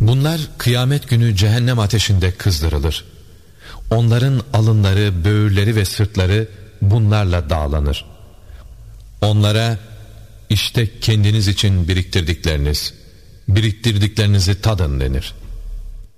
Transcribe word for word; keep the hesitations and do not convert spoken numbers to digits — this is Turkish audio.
Bunlar kıyamet günü cehennem ateşinde kızdırılır. Onların alınları, böğürleri ve sırtları bunlarla dağlanır. Onlara işte kendiniz için biriktirdikleriniz, biriktirdiklerinizi tadın denir.